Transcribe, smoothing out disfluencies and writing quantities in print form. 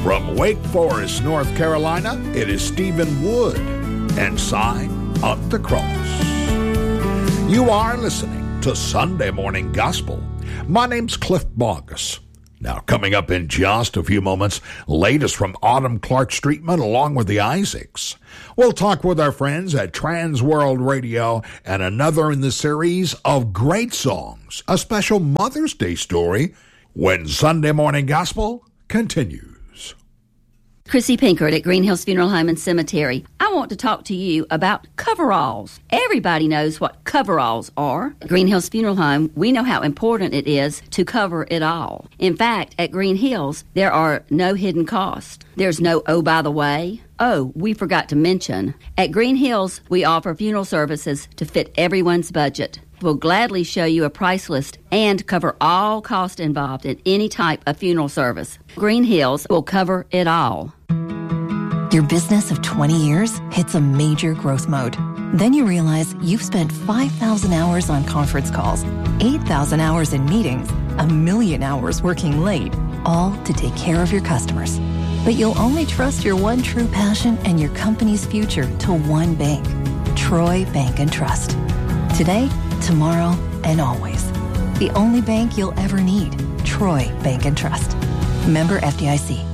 From Wake Forest, North Carolina, it is Stephen Wood and Sign of the Cross. You are listening to Sunday Morning Gospel. My name's Cliff Bogus. Now, coming up in just a few moments, latest from Autumn Clark Streetman along with the Isaacs. We'll talk with our friends at Trans World Radio and another in the series of great songs, a special Mother's Day story, when Sunday Morning Gospel continues. Chrissy Pinkert at Green Hills Funeral Home and Cemetery. I want to talk to you about coveralls. Everybody knows what coveralls are. At Green Hills Funeral Home, we know how important it is to cover it all. In fact, at Green Hills, there are no hidden costs. There's no, oh, by the way. Oh, we forgot to mention. At Green Hills, we offer funeral services to fit everyone's budget. We'll gladly show you a price list and cover all costs involved in any type of funeral service. Green Hills will cover it all. Your business of 20 years hits a major growth mode. Then you realize you've spent 5,000 hours on conference calls, 8,000 hours in meetings, 1,000,000 hours working late, all to take care of your customers. But you'll only trust your one true passion and your company's future to one bank, Troy Bank and Trust. Today, tomorrow, and always. The only bank you'll ever need. Troy Bank and Trust. Member FDIC.